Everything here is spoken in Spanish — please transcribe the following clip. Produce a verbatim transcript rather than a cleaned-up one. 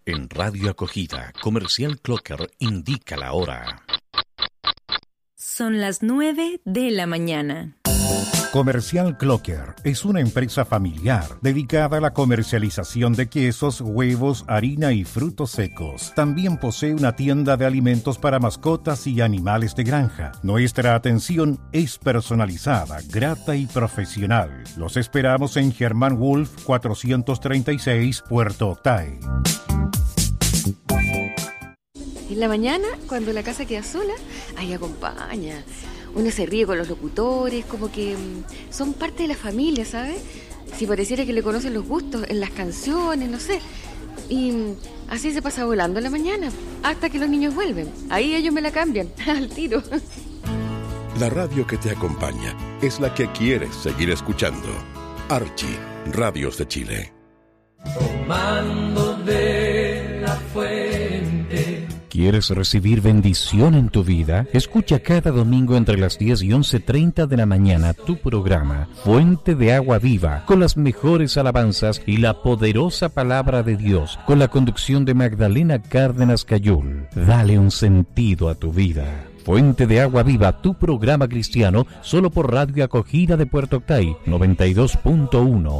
En Radio Acogida, Comercial Clocker indica la hora. Son las nueve de la mañana. Comercial Clocker es una empresa familiar dedicada a la comercialización de quesos, huevos, harina y frutos secos. También posee una tienda de alimentos para mascotas y animales de granja. Nuestra atención es personalizada, grata y profesional. Los esperamos en Germán Wolf cuatrocientos treinta y seis, Puerto Octay. En la mañana, cuando la casa queda sola, ahí acompaña. Uno se ríe con los locutores, como que mmm, son parte de la familia, ¿sabes? Si pareciera que le conocen los gustos en las canciones, no sé. Y mmm, así se pasa volando en la mañana, hasta que los niños vuelven. Ahí ellos me la cambian, al tiro. La radio que te acompaña es la que quieres seguir escuchando. Archie, Radios de Chile. Tomando de la fuente. ¿Quieres recibir bendición en tu vida? Escucha cada domingo entre las diez y once treinta de la mañana tu programa Fuente de Agua Viva, con las mejores alabanzas y la poderosa palabra de Dios, con la conducción de Magdalena Cárdenas Cayul. Dale un sentido a tu vida. Fuente de Agua Viva, tu programa cristiano, solo por Radio Acogida de Puerto Octay, noventa y dos punto uno.